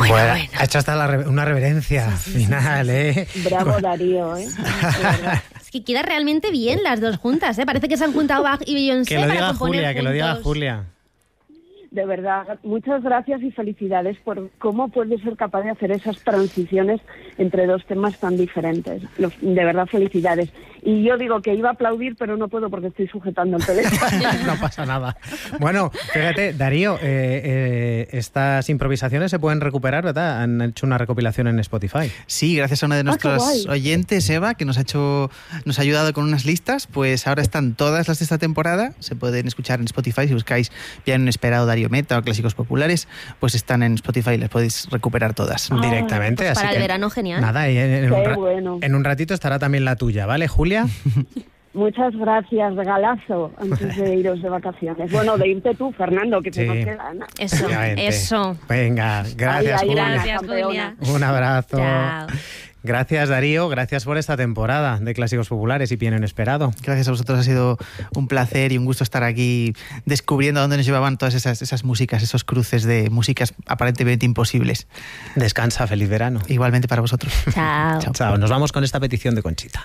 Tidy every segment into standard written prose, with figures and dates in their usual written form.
Bueno. Ha hecho hasta una reverencia final, ¿eh? Bravo, Darío, ¿eh? Es que queda realmente bien las dos juntas, ¿eh? Parece que se han juntado Bach y Beyoncé para componer Julia, que lo diga juntos. Julia. De verdad, muchas gracias y felicidades por cómo puedes ser capaz de hacer esas transiciones entre dos temas tan diferentes. De verdad, felicidades. Y yo digo que iba a aplaudir, pero no puedo porque estoy sujetando el teléfono. No pasa nada. Bueno, fíjate, Darío, estas improvisaciones se pueden recuperar, ¿verdad? Han hecho una recopilación en Spotify. Sí, gracias a uno de nuestros oyentes, Eva, que nos ha ayudado con unas listas, pues ahora están todas las de esta temporada, se pueden escuchar en Spotify. Si buscáis Piano Inesperado, Darío Meta o Clásicos Populares, pues están en Spotify, las podéis recuperar todas. Directamente. Pues así para que, el verano, genial. Nada, y bueno. En un ratito estará también la tuya, ¿vale, Julia? Muchas gracias, regalazo, antes de iros de vacaciones. Bueno, de irte tú, Fernando, que te nos queda, ¿no? Eso. Venga, gracias, Julia. Gracias, Julia. Un abrazo. Chao. Gracias, Darío. Gracias por esta temporada de Clásicos Populares y Piano Inesperado. Gracias a vosotros, ha sido un placer y un gusto estar aquí descubriendo a dónde nos llevaban todas esas músicas, esos cruces de músicas aparentemente imposibles. Descansa, feliz verano. Igualmente para vosotros. Chao. Chao. Nos vamos con esta petición de Conchita.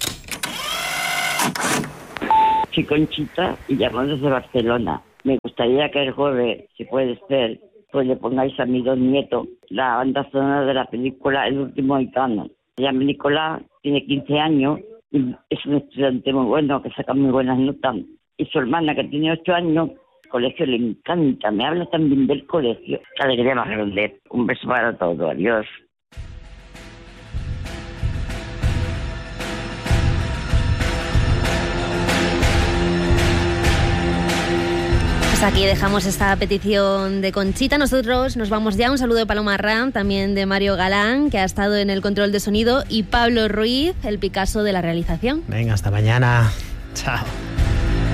Soy Conchita y llamo desde Barcelona. Me gustaría que el jueves, si puede ser, pues le pongáis a mi don nieto la banda sonora de la película El último gitano. Se llama Nicolás, tiene 15 años y es un estudiante muy bueno que saca muy buenas notas. Y su hermana, que tiene 8 años, el colegio le encanta, me habla también del colegio. Qué alegría más grande. Un beso para todo, adiós. Pues aquí dejamos esta petición de Conchita. Nosotros nos vamos ya. Un saludo de Paloma Ram, también de Mario Galán, que ha estado en el control de sonido, y Pablo Ruiz, el Picasso de la realización. Venga, hasta mañana. Chao.